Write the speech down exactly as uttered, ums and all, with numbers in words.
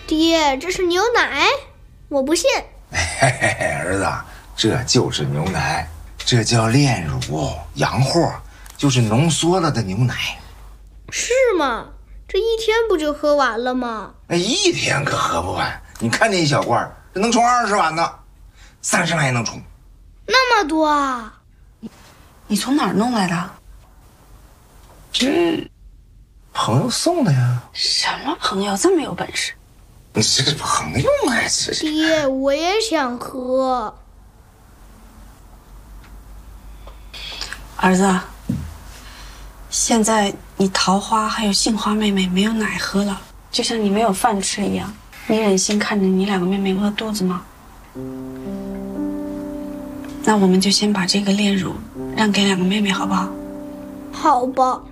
爹，这是牛奶？我不信。 嘿嘿嘿，儿子，这就是牛奶，这叫炼乳，洋货，就是浓缩了的牛奶。 是吗？这一天不就喝完了吗？ 那一天可喝不完。你看这一小罐，这能冲二十碗呢，三十碗也能冲。 那么多啊！ 你从哪儿弄来的？ 这朋友送的呀。 什么朋友这么有本事？ 你这是朋友吗？这是。 爹，我也想喝。 儿子，现在你桃花还有杏花妹妹没有奶喝了，就像你没有饭吃一样，你忍心看着你两个妹妹饿肚子吗？那我们就先把这个炼乳让给两个妹妹，好不好？ 好吧。